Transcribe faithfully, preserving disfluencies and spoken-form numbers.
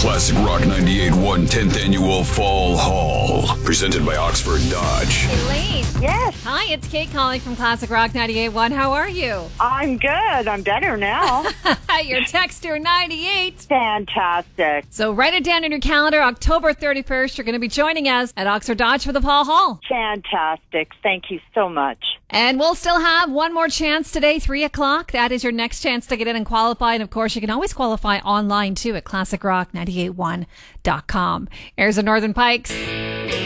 Classic Rock ninety-eight point one tenth Annual Fall Haul. Presented by Oxford Dodge. Elaine. Yes. Hi, it's Kate calling from Classic Rock ninety-eight point one. How are you? I'm good. I'm better now. Your Texter ninety-eight. Fantastic. So write it down in your calendar. October thirty-first, you're going to be joining us at Oxford Dodge for the Fall Haul. Fantastic. Thank you so much. And we'll still have one more chance today, three o'clock. That is your next chance to get in and qualify. And of course, you can always qualify online too at classic rock ninety-eight point one dot com. Airs of Northern Pikes.